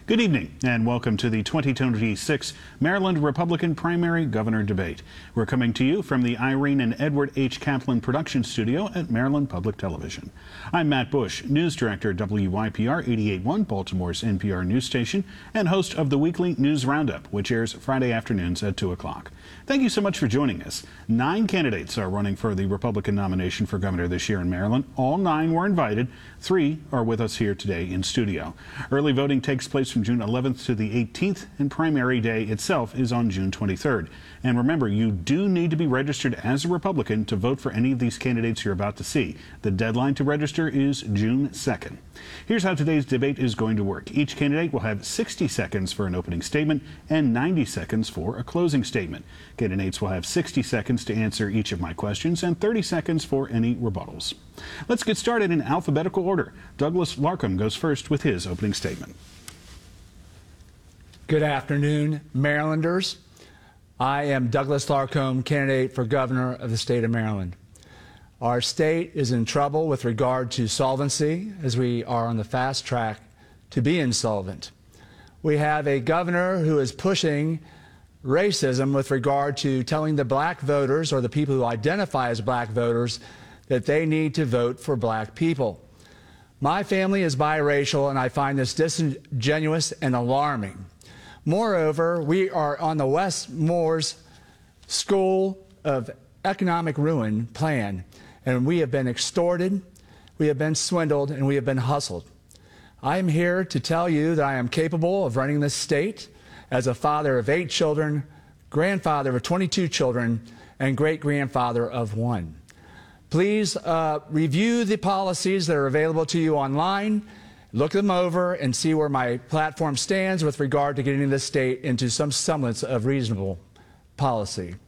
Good evening and welcome to the 2026 Maryland Republican primary governor debate. We're coming to you from the Irene and Edward H. Kaplan production studio at Maryland Public Television. I'm Matt Bush, news director at WYPR 88.1, Baltimore's NPR news station, and host of the weekly News Roundup, which airs Friday afternoons at 2 o'clock. Thank you so much for joining us. 9 candidates are running for the Republican nomination for governor this year in Maryland. All 9 were invited. 3 are with us here today in studio. Early voting takes place from June 11th to the 18th, and primary day itself is on June 23rd. And remember, you do need to be registered as a Republican to vote for any of these candidates you're about to see. The deadline to register is June 2nd. Here's how today's debate is going to work. Each candidate will have 60 seconds for an opening statement and 90 seconds for a closing statement. Candidates will have 60 seconds to answer each of my questions and 30 seconds for any rebuttals. Let's get started in alphabetical order. Douglas Larcom goes first with his opening statement. Good afternoon, Marylanders. I am Douglas Larcom, candidate for governor of the state of Maryland. Our state is in trouble with regard to solvency, as we are on the fast track to be insolvent. We have a governor who is pushing racism with regard to telling the black voters, or the people who identify as black voters, that they need to vote for black people. My family is biracial, and I find this disingenuous and alarming. Moreover, we are on the West Moores School of Economic Ruin plan, and we have been extorted, we have been swindled, and we have been hustled. I am here to tell you that I am capable of running this state as a father of 8 children, grandfather of 22 children, and great-grandfather of 1. Please review the policies that are available to you online. Look them over and see where my platform stands with regard to getting this state into some semblance of reasonable policy.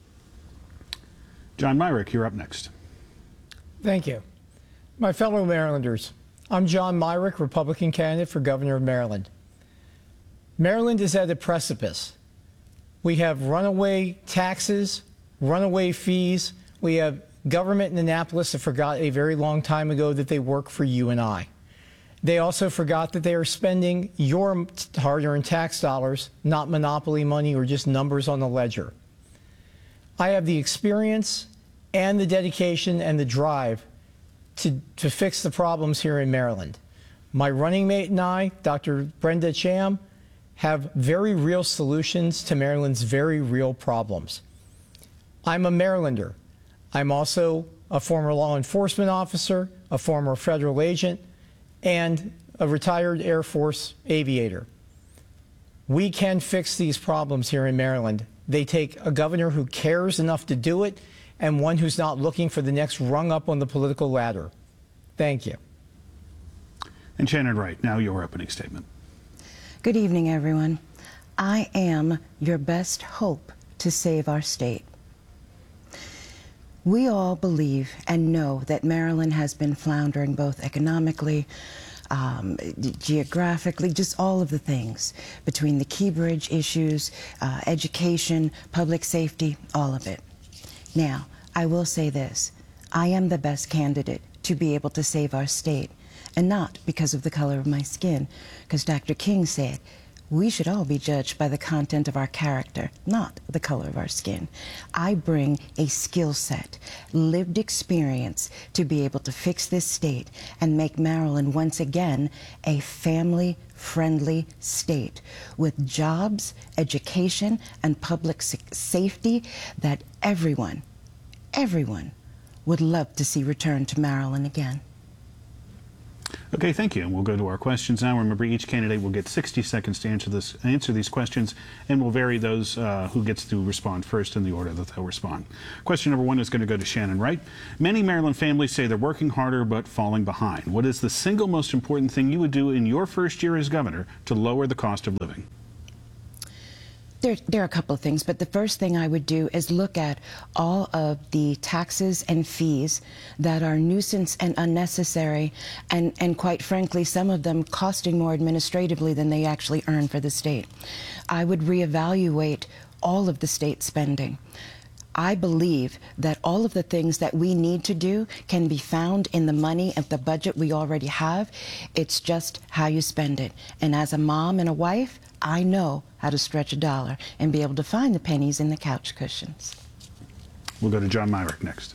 John Myrick, you're up next. Thank you. My fellow Marylanders, I'm John Myrick, Republican candidate for governor of Maryland. Maryland is at a precipice. We have runaway taxes, runaway fees. We have government in Annapolis that forgot a very long time ago that they work for you and I. They also forgot that they are spending your hard-earned tax dollars, not monopoly money or just numbers on the ledger. I have the experience and the dedication and the drive to fix the problems here in Maryland. My running mate and I, Dr. Brenda Cham, have very real solutions to Maryland's very real problems. I'm a Marylander. I'm also a former law enforcement officer, a former federal agent, and a retired Air Force aviator. We can fix these problems here in Maryland. They take a governor who cares enough to do it and one who's not looking for the next rung up on the political ladder. Thank you. And Shannon Wright, now your opening statement. Good evening, everyone. I am your best hope to save our state. We all believe and know that Maryland has been floundering both economically, geographically, just all of the things, between the Key Bridge issues, education, public safety, all of it. Now, I will say this. I am the best candidate to be able to save our state, and not because of the color of my skin, because Dr. King said, we should all be judged by the content of our character, not the color of our skin. I bring a skill set, lived experience to be able to fix this state and make Maryland once again a family-friendly state with jobs, education, and public safety that everyone would love to see return to Maryland again. Okay, thank you. And we'll go to our questions now. Remember, each candidate will get 60 seconds to answer these questions, and we'll vary those who gets to respond first in the order that they'll respond. Question number 1 is going to go to Shannon Wright. Many Maryland families say they're working harder but falling behind. What is the single most important thing you would do in your first year as governor to lower the cost of living? There are a couple of things, but the first thing I would do is look at all of the taxes and fees that are nuisance and unnecessary, and quite frankly, some of them costing more administratively than they actually earn for the state. I would reevaluate all of the state spending. I believe that all of the things that we need to do can be found in the money and the budget we already have. It's just how you spend it. And as a mom and a wife, I know how to stretch a dollar and be able to find the pennies in the couch cushions. We'll go to John Myrick next.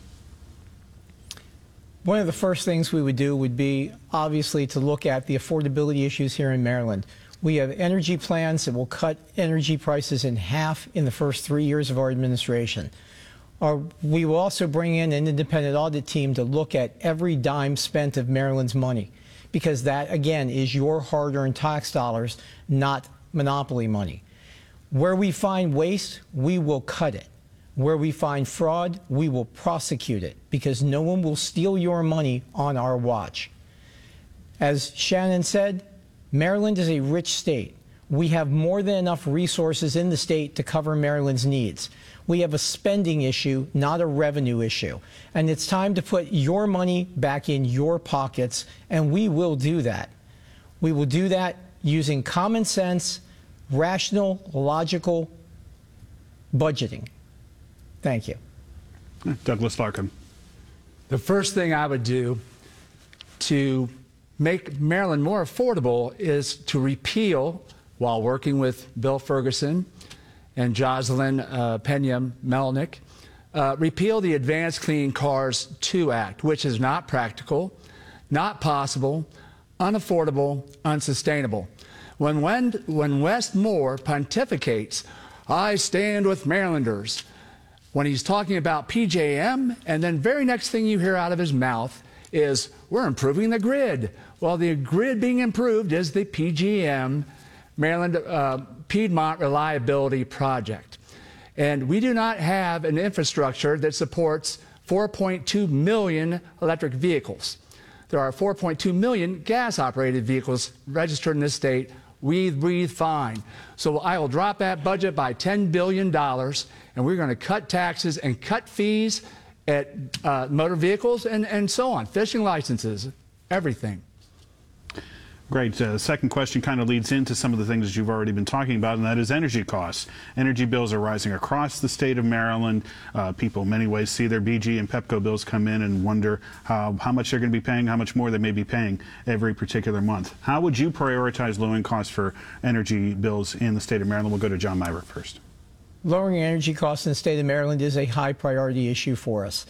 One of the first things we would do would be, obviously, to look at the affordability issues here in Maryland. We have energy plans that will cut energy prices in half in the first 3 years of our administration. We will also bring in an independent audit team to look at every dime spent of Maryland's money, because that, again, is your hard-earned tax dollars, not monopoly money. Where we find waste, we will cut it. Where we find fraud, we will prosecute it, because no one will steal your money on our watch. As Shannon said, Maryland is a rich state. We have more than enough resources in the state to cover Maryland's needs. We have a spending issue, not a revenue issue. And it's time to put your money back in your pockets, and we will do that. We will do that using common sense, rational, logical budgeting. Thank you. Douglas Larkin. The first thing I would do to make Maryland more affordable is to repeal, while working with Bill Ferguson and Jocelyn Pena-Melnick, repeal the Advanced Clean Cars II Act, which is not practical, not possible, unaffordable, unsustainable. When Wes Moore pontificates, "I stand with Marylanders," when he's talking about PJM, and then very next thing you hear out of his mouth is, "We're improving the grid." Well, the grid being improved is the PJM, Maryland Piedmont Reliability Project. And we do not have an infrastructure that supports 4.2 million electric vehicles. There are 4.2 million gas-operated vehicles registered in this state. We breathe fine. So I will drop that budget by $10 billion, and we're going to cut taxes and cut fees at motor vehicles and so on, fishing licenses, everything. Great. Second question kind of leads into some of the things that you've already been talking about, and that is energy costs. Energy bills are rising across the state of Maryland. People in many ways see their BG and Pepco bills come in and wonder how much they're going to be paying, how much more they may be paying every particular month. How would you prioritize lowering costs for energy bills in the state of Maryland? We'll go to John Myrick first. Lowering energy costs in the state of Maryland is a high priority issue for us.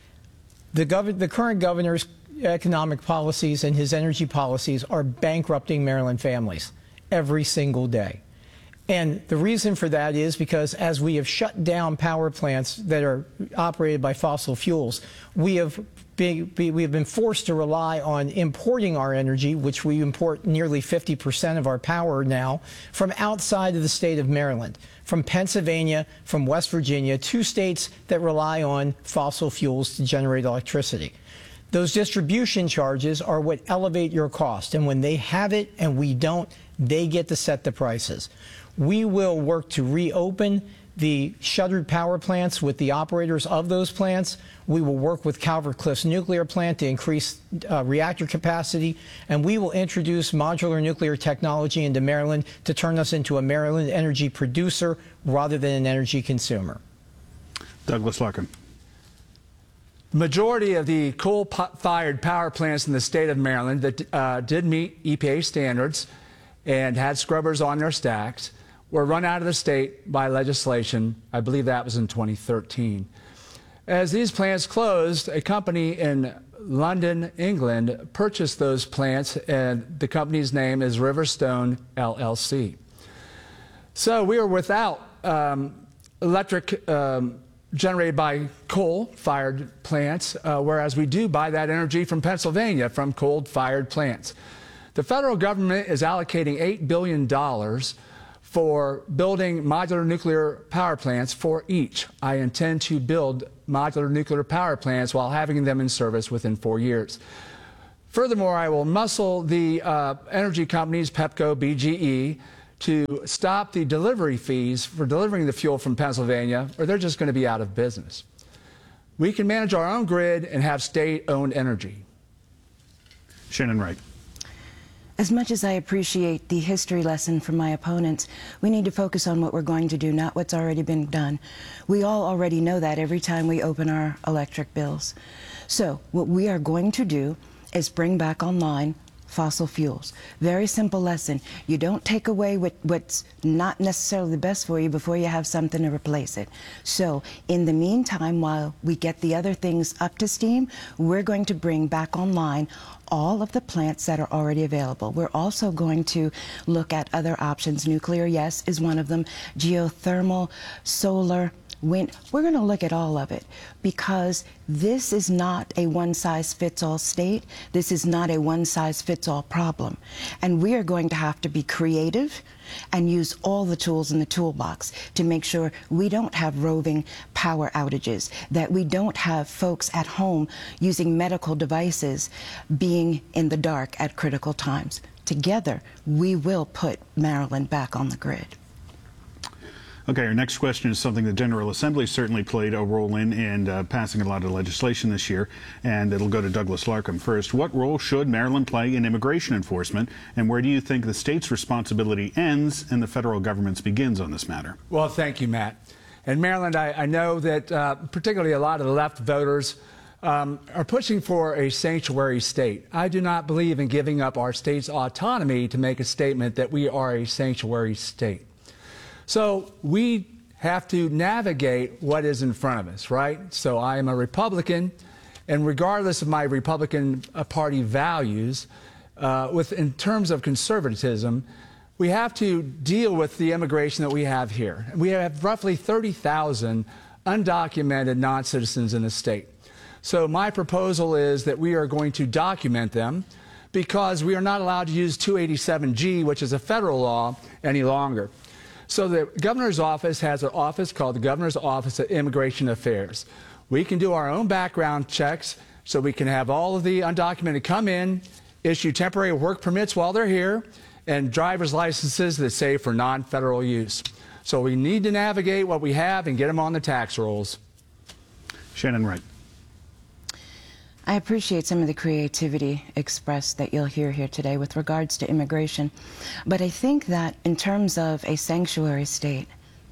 The current governor's economic policies and his energy policies are bankrupting Maryland families every single day. And the reason for that is because as we have shut down power plants that are operated by fossil fuels, we have been forced to rely on importing our energy, which we import nearly 50% of our power now, from outside of the state of Maryland, from Pennsylvania, from West Virginia, two states that rely on fossil fuels to generate electricity. Those distribution charges are what elevate your cost, and when they have it and we don't, they get to set the prices. We will work to reopen the shuttered power plants with the operators of those plants. We will work with Calvert Cliffs nuclear plant to increase reactor capacity, and we will introduce modular nuclear technology into Maryland to turn us into a Maryland energy producer rather than an energy consumer. Douglas Larkin. Majority of the coal-fired power plants in the state of Maryland that did meet EPA standards and had scrubbers on their stacks were run out of the state by legislation. I believe that was in 2013. As these plants closed, a company in London, England, purchased those plants, and the company's name is Riverstone LLC. So we are without electric generated by coal-fired plants, whereas we do buy that energy from Pennsylvania from coal-fired plants. The federal government is allocating $8 billion for building modular nuclear power plants for each. I intend to build modular nuclear power plants while having them in service within 4 years. Furthermore, I will muscle the energy companies, Pepco, BGE, to stop the delivery fees for delivering the fuel from Pennsylvania, or they're just going to be out of business. We can manage our own grid and have state-owned energy. Shannon Wright. As much as I appreciate the history lesson from my opponents, we need to focus on what we're going to do, not what's already been done. We all already know that every time we open our electric bills. So what we are going to do is bring back online fossil fuels. Very simple lesson. You don't take away what's not necessarily the best for you before you have something to replace it. So in the meantime, while we get the other things up to steam, we're going to bring back online all of the plants that are already available. We're also going to look at other options. Nuclear, yes, is one of them. Geothermal, solar, wind. We're going to look at all of it because this is not a one-size-fits-all state. This is not a one-size-fits-all problem. And we are going to have to be creative and use all the tools in the toolbox to make sure we don't have roving power outages, that we don't have folks at home using medical devices being in the dark at critical times. Together, we will put Maryland back on the grid. Okay, our next question is something the General Assembly certainly played a role in passing a lot of legislation this year, and it'll go to Douglas Larcom first. What role should Maryland play in immigration enforcement, and where do you think the state's responsibility ends and the federal government's begins on this matter? Well, thank you, Matt. In Maryland, I know that particularly a lot of the left voters are pushing for a sanctuary state. I do not believe in giving up our state's autonomy to make a statement that we are a sanctuary state. So we have to navigate what is in front of us, right? So I am a Republican, and regardless of my Republican Party values, in terms of conservatism, we have to deal with the immigration that we have here. We have roughly 30,000 undocumented non-citizens in the state. So my proposal is that we are going to document them because we are not allowed to use 287G, which is a federal law, any longer. So the governor's office has an office called the Governor's Office of Immigration Affairs. We can do our own background checks so we can have all of the undocumented come in, issue temporary work permits while they're here, and driver's licenses that say for non-federal use. So we need to navigate what we have and get them on the tax rolls. Shannon Wright. I appreciate some of the creativity expressed that you'll hear here today with regards to immigration. But I think that in terms of a sanctuary state,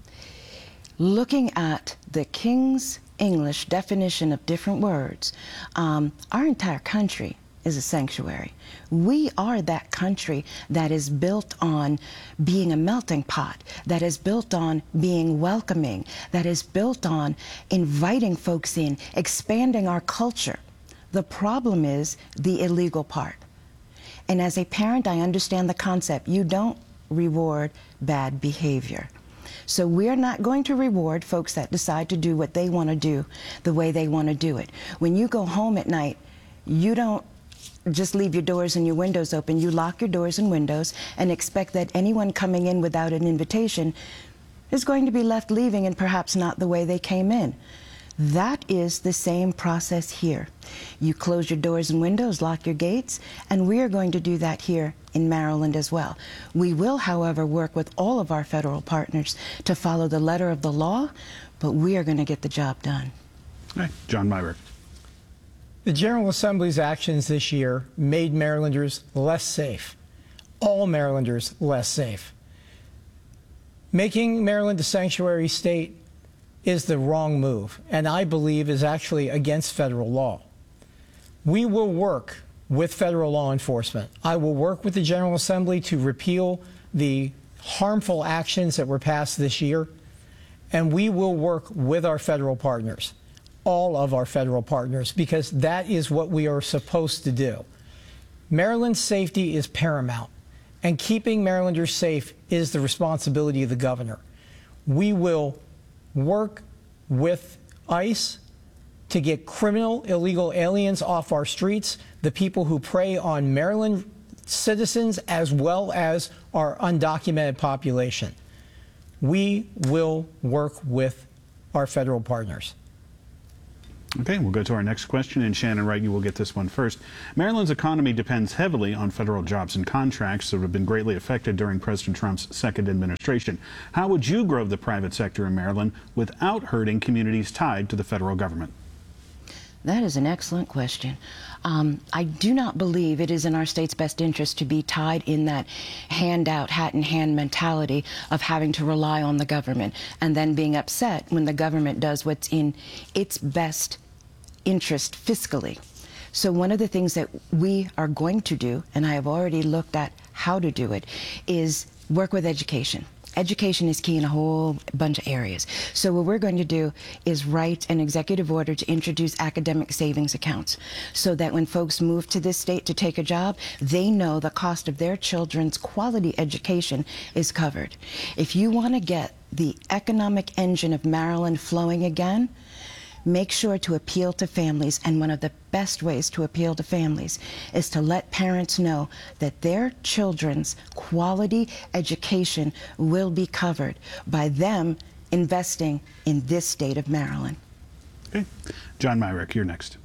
looking at the King's English definition of different words, our entire country is a sanctuary. We are that country that is built on being a melting pot, that is built on being welcoming, that is built on inviting folks in, expanding our culture. The problem is the illegal part. And as a parent, I understand the concept. You don't reward bad behavior. So we're not going to reward folks that decide to do what they want to do the way they want to do it. When you go home at night, you don't just leave your doors and your windows open. You lock your doors and windows and expect that anyone coming in without an invitation is going to be left leaving and perhaps not the way they came in. That is the same process here. You close your doors and windows, lock your gates, and we are going to do that here in Maryland as well. We will, however, work with all of our federal partners to follow the letter of the law, but we are going to get the job done. All right, John Myrick. The General Assembly's actions this year made Marylanders less safe. All Marylanders less safe. Making Maryland a sanctuary state is the wrong move, and I believe is actually against federal law. We will work with federal law enforcement. I will work with the General Assembly to repeal the harmful actions that were passed this year, and we will work with our federal partners, all of our federal partners, because that is what we are supposed to do. Maryland's safety is paramount, and keeping Marylanders safe is the responsibility of the governor. We will work with ICE to get criminal illegal aliens off our streets, the people who prey on Maryland citizens as well as our undocumented population. We will work with our federal partners. Okay, we'll go to our next question, and Shannon Wright, you will get this one first. Maryland's economy depends heavily on federal jobs and contracts that have been greatly affected during President Trump's second administration. How would you grow the private sector in Maryland without hurting communities tied to the federal government? That is an excellent question. I do not believe it is in our state's best interest to be tied in that handout, hat in hand mentality of having to rely on the government and then being upset when the government does what's in its best interest fiscally. So one of the things that we are going to do, and I have already looked at how to do it, is work with education. Education is key in a whole bunch of areas. So what we're going to do is write an executive order to introduce academic savings accounts so that when folks move to this state to take a job, they know the cost of their children's quality education is covered. If you want to get the economic engine of Maryland flowing again, make sure to appeal to families, and one of the best ways to appeal to families is to let parents know that their children's quality education will be covered by them investing in this state of Maryland. Okay. John Myrick, you're next.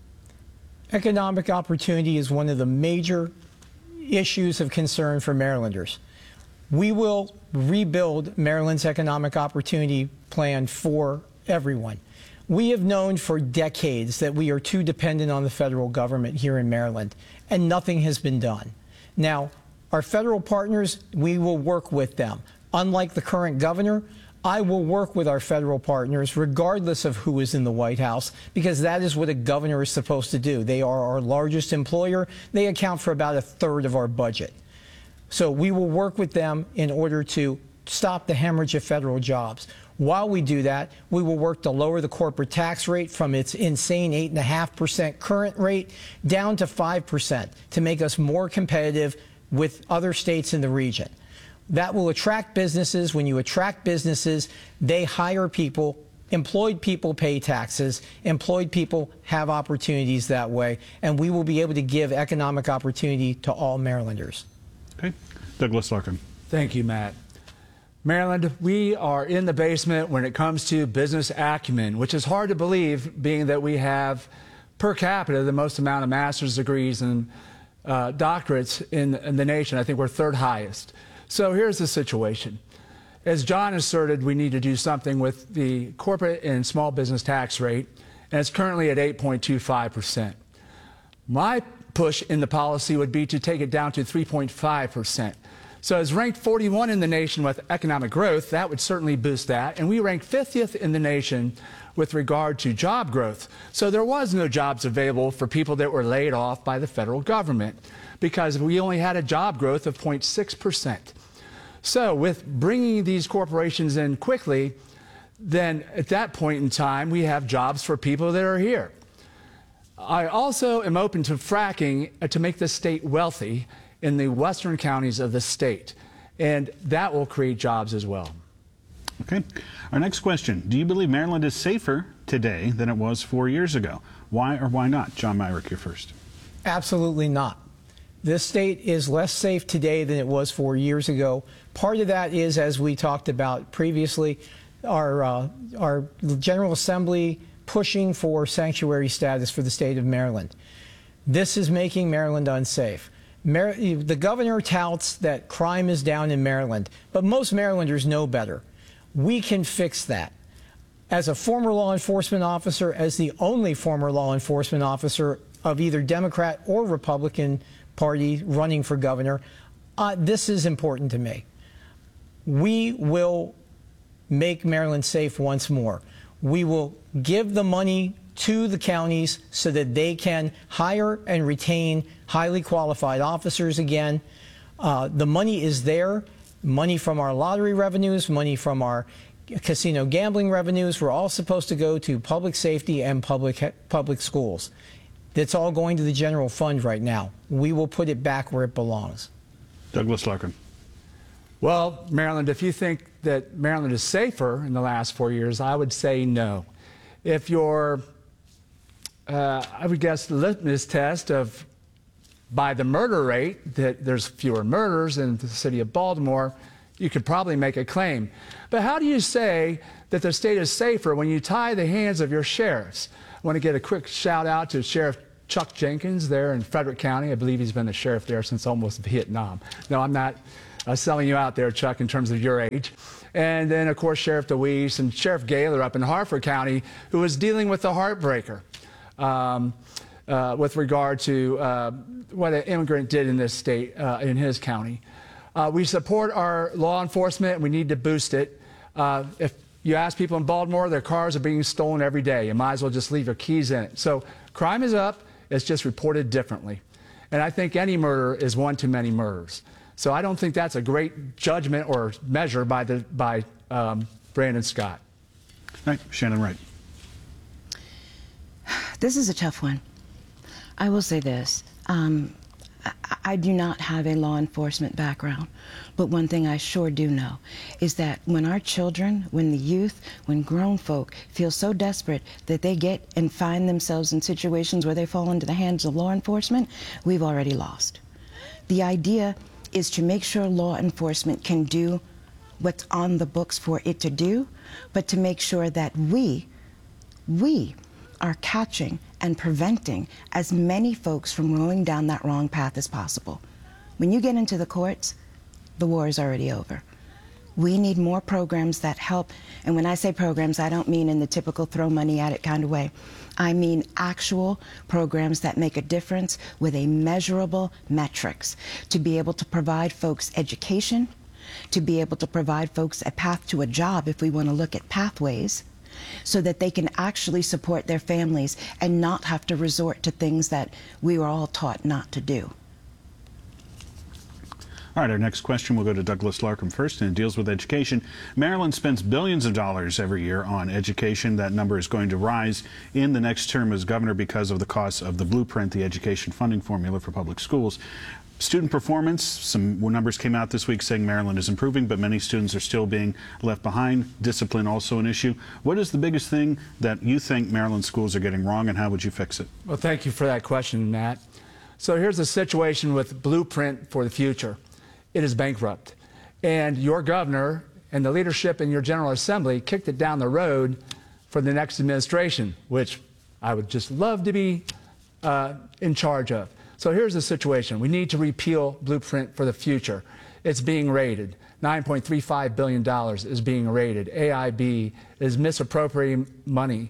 Economic opportunity is one of the major issues of concern for Marylanders. We will rebuild Maryland's economic opportunity plan for everyone. We have known for decades that we are too dependent on the federal government here in Maryland, and nothing has been done. Now, our federal partners, we will work with them. Unlike the current governor, I will work with our federal partners regardless of who is in the White House, because that is what a governor is supposed to do. They are our largest employer. They account for about a third of our budget. So we will work with them in order to stop the hemorrhage of federal jobs. While we do that, we will work to lower the corporate tax rate from its insane 8.5% current rate down to 5% to make us more competitive with other states in the region. That will attract businesses. When you attract businesses, they hire people. Employed people pay taxes. Employed people have opportunities that way. And we will be able to give economic opportunity to all Marylanders. Okay. Douglas Larkin. Thank you, Matt. Maryland, we are in the basement when it comes to business acumen, which is hard to believe, being that we have per capita the most amount of master's degrees and doctorates in the nation. I think we're third highest. So here's the situation. As John asserted, we need to do something with the corporate and small business tax rate, and it's currently at 8.25%. My push in the policy would be to take it down to 3.5%. So as ranked 41 in the nation with economic growth, that would certainly boost that. And we ranked 50th in the nation with regard to job growth. So there was no jobs available for people that were laid off by the federal government because we only had a job growth of 0.6%. So with bringing these corporations in quickly, then at that point in time, we have jobs for people that are here. I also am open to fracking to make the state wealthy in the western counties of the state, and that will create jobs as well. Okay. Our next question. Do you believe Maryland is safer today than it was 4 years ago? Why or why not? John Myrick, you're first. Absolutely not. This state is less safe today than it was 4 years ago. Part of that is, as we talked about previously, our General Assembly pushing for sanctuary status for the state of Maryland. This is making Maryland unsafe. The governor touts that crime is down in Maryland, but most Marylanders know better. We can fix that. As a former law enforcement officer, as the only former law enforcement officer of either Democrat or Republican Party running for governor, this is important to me. We will make Maryland safe once more. We will give the money to the counties so that they can hire and retain highly qualified officers again. The money is there. Money from our lottery revenues, money from our casino gambling revenues, we're all supposed to go to public safety and public schools. That's all going to the general fund right now. We will put it back where it belongs. Douglas Larkin. Well, Maryland, if you think that Maryland is safer in the last 4 years, I would say no. If you're I would guess the litmus test of by the murder rate that there's fewer murders in the city of Baltimore, you could probably make a claim. But how do you say that the state is safer when you tie the hands of your sheriffs? I want to get a quick shout out to Sheriff Chuck Jenkins there in Frederick County. I believe he's been the sheriff there since almost Vietnam. No, I'm not selling you out there, Chuck, in terms of your age. And then, of course, Sheriff DeWeese and Sheriff Gaylor up in Harford County, who was dealing with the heartbreaker with regard to what an immigrant did in this state, in his county. We support our law enforcement. We need to boost it. If you ask people in Baltimore, their cars are being stolen every day. You might as well just leave your keys in it. So crime is up. It's just reported differently. And I think any murder is one too many murders. So I don't think that's a great judgment or measure by Brandon Scott. All right, Shannon Wright. This is a tough one. I will say this. I do not have a law enforcement background, but one thing I sure do know is that when our children, when the youth, when grown folk feel so desperate that they get and find themselves in situations where they fall into the hands of law enforcement, we've already lost. The idea is to make sure law enforcement can do what's on the books for it to do, but to make sure that we are catching and preventing as many folks from going down that wrong path as possible. When you get into the courts, the war is already over. We need more programs that help, and when I say programs, I don't mean in the typical throw money at it kind of way. I mean actual programs that make a difference with a measurable metrics to be able to provide folks education, to be able to provide folks a path to a job if we want to look at pathways, so that they can actually support their families and not have to resort to things that we were all taught not to do. All right, our next question will go to Douglas Larcom first, and it deals with education. Maryland spends billions of dollars every year on education. That number is going to rise in the next term as governor because of the costs of the blueprint, the education funding formula for public schools. Student performance, some numbers came out this week saying Maryland is improving, but many students are still being left behind. Discipline also an issue. What is the biggest thing that you think Maryland schools are getting wrong, and how would you fix it? Well, thank you for that question, Matt. So here's the situation with Blueprint for the Future. It is bankrupt. And your governor and the leadership in your General Assembly kicked it down the road for the next administration, which I would just love to be in charge of. So here's the situation. We need to repeal Blueprint for the Future. It's being raided. $9.35 billion is being raided. AIB is misappropriating money.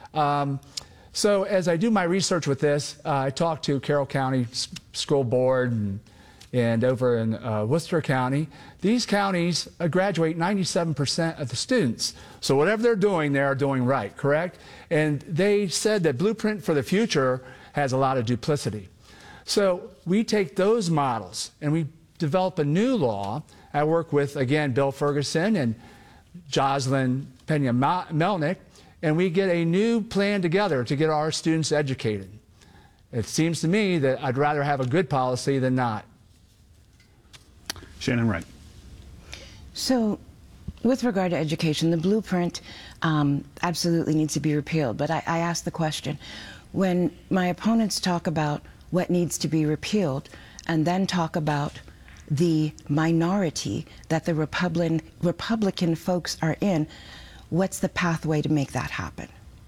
So as I do my research with this, I talked to Carroll County School Board and over in Worcester County. These counties graduate 97% of the students. So whatever they're doing, they are doing right, correct? And they said that Blueprint for the Future has a lot of duplicity. So we take those models and we develop a new law. I work with, again, Bill Ferguson and Jocelyn Pena-Melnick, and we get a new plan together to get our students educated. It seems to me that I'd rather have a good policy than not. Shannon Wright. So with regard to education, the Blueprint absolutely needs to be repealed. But I ask the question, when my opponents talk about what needs to be repealed and then talk about the minority that the Republican folks are in, what's the pathway to make that happen?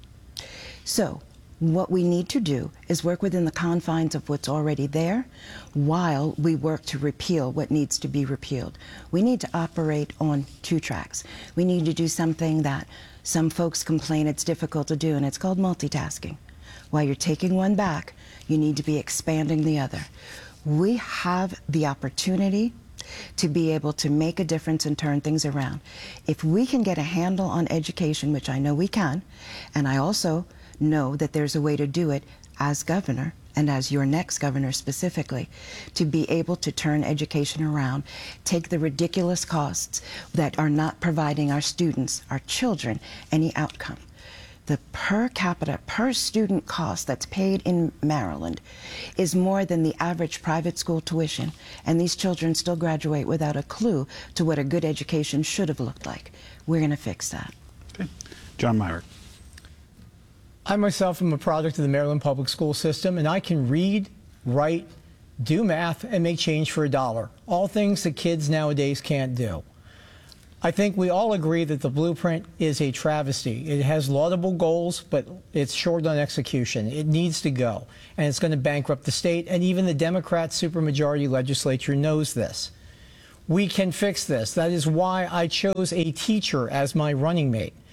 So what we need to do is work within the confines of what's already there while we work to repeal what needs to be repealed. We need to operate on two tracks. We need to do something that some folks complain it's difficult to do, and it's called multitasking. While you're taking one back, you need to be expanding the other. We have the opportunity to be able to make a difference and turn things around. If we can get a handle on education, which I know we can, and I also know that there's a way to do it as governor, and as your next governor specifically, to be able to turn education around, take the ridiculous costs that are not providing our students, our children, any outcome. The per capita, per student cost that's paid in Maryland is more than the average private school tuition, and these children still graduate without a clue to what a good education should have looked like. We're going to fix that. Okay. John Myrick. I myself am a product of the Maryland public school system, and I can read, write, do math, and make change for $1. All things that kids nowadays can't do. I think we all agree that the Blueprint is a travesty. It has laudable goals, but it's short on execution. It needs to go, and it's going to bankrupt the state, and even the Democrat supermajority legislature knows this. We can fix this. That is why I chose a teacher as my running mate.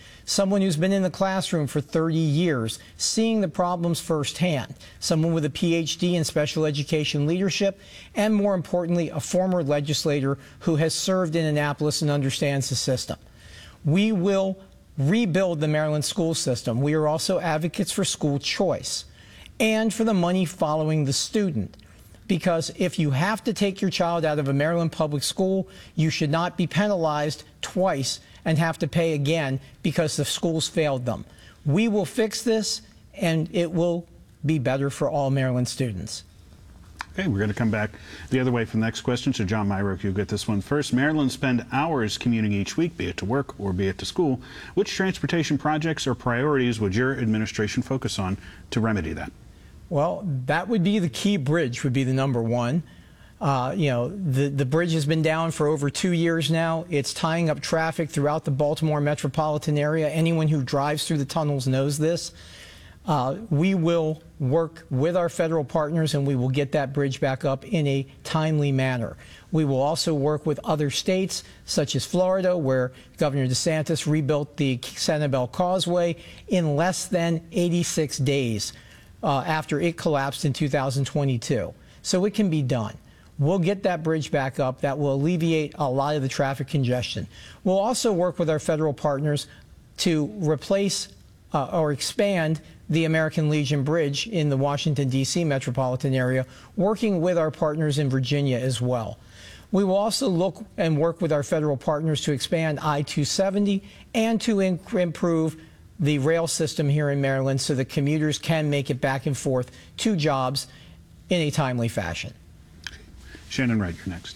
someone who's been in the classroom for 30 years, seeing the problems firsthand, someone with a PhD in special education leadership, and more importantly, a former legislator who has served in Annapolis and understands the system. We will rebuild the Maryland school system. We are also advocates for school choice and for the money following the student. Because if you have to take your child out of a Maryland public school, you should not be penalized twice and have to pay again because the schools failed them. We will fix this, and it will be better for all Maryland students. Okay, we're going to come back the other way for the next question. So, John Myrick, you'll get this one first. Maryland spend hours commuting each week, be it to work or be it to school. Which transportation projects or priorities would your administration focus on to remedy that? Well, that would be the Key Bridge would be the number one. The bridge has been down for over 2 years now. It's tying up traffic throughout the Baltimore metropolitan area. Anyone who drives through the tunnels knows this. We will work with our federal partners, and we will get that bridge back up in a timely manner. We will also work with other states, such as Florida, where Governor DeSantis rebuilt the Sanibel Causeway in less than 86 days. After it collapsed in 2022. So it can be done. We'll get that bridge back up. That will alleviate a lot of the traffic congestion. We'll also work with our federal partners to replace or expand the American Legion Bridge in the Washington, D.C. metropolitan area, working with our partners in Virginia as well. We will also look and work with our federal partners to expand I-270 and to improve the rail system here in Maryland so that commuters can make it back and forth to jobs in a timely fashion. Shannon Wright, you're next.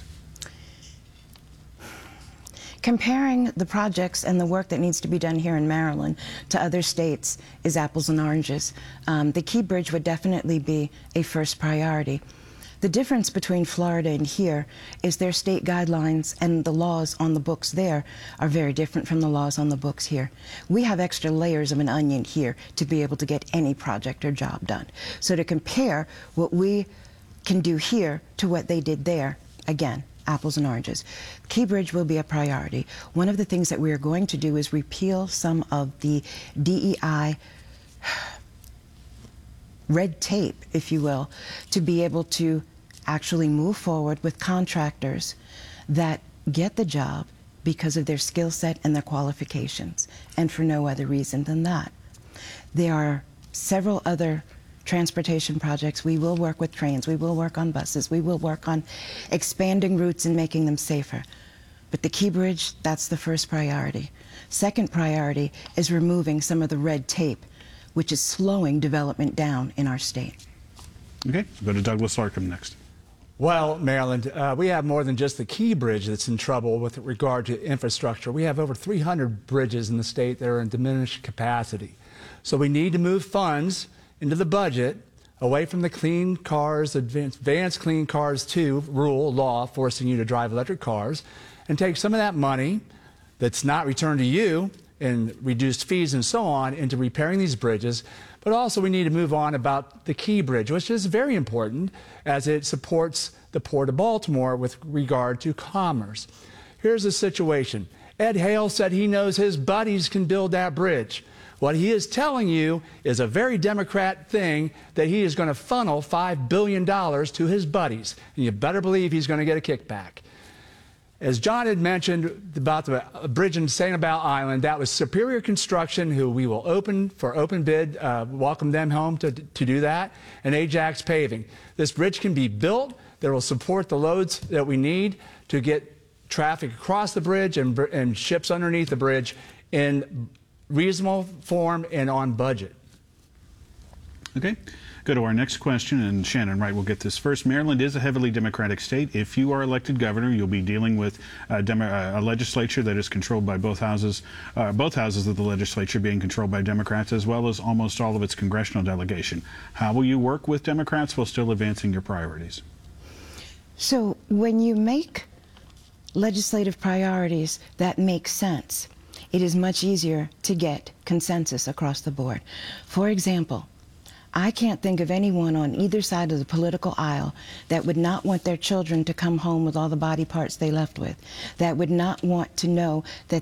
Comparing the projects and the work that needs to be done here in Maryland to other states is apples and oranges. The Key Bridge would definitely be a first priority. The difference between Florida and here is their state guidelines and the laws on the books there are very different from the laws on the books here. We have extra layers of an onion here to be able to get any project or job done. So to compare what we can do here to what they did there, again, apples and oranges. Key Bridge will be a priority. One of the things that we are going to do is repeal some of the DEI red tape, if you will, to be able to actually move forward with contractors that get the job because of their skill set and their qualifications, and for no other reason than that. There are several other transportation projects. We will work with trains, we will work on buses, we will work on expanding routes and making them safer. But the Key Bridge, that's the first priority. Second priority is removing some of the red tape, which is slowing development down in our state. Okay, go to Douglas Larkham next. Well, Maryland, we have more than just the Key Bridge that's in trouble with regard to infrastructure. We have over 300 bridges in the state that are in diminished capacity. So we need to move funds into the budget away from the Clean Cars, Advanced Clean Cars 2 law forcing you to drive electric cars, and take some of that money that's not returned to you and reduced fees and so on into repairing these bridges. But also we need to move on about the Key Bridge, which is very important as it supports the Port of Baltimore with regard to commerce. Here's the situation. Ed Hale said he knows his buddies can build that bridge. What he is telling you is a very Democrat thing, that he is going to funnel $5 billion to his buddies. And you better believe he's going to get a kickback. As John had mentioned about the bridge in Sanibel Island, that was Superior Construction, who we will open for open bid, welcome them home to do that, and Ajax Paving. This bridge can be built that will support the loads that we need to get traffic across the bridge and ships underneath the bridge in reasonable form and on budget. Okay. Go to our next question, and Shannon Wright will get this first. Maryland is a heavily Democratic state. If you are elected governor, you'll be dealing with a legislature that is controlled by both houses of the legislature being controlled by Democrats, as well as almost all of its congressional delegation. How will you work with Democrats while still advancing your priorities? So when you make legislative priorities that make sense, it is much easier to get consensus across the board. For example, I can't think of anyone on either side of the political aisle that would not want their children to come home with all the body parts they left with, that would not want to know that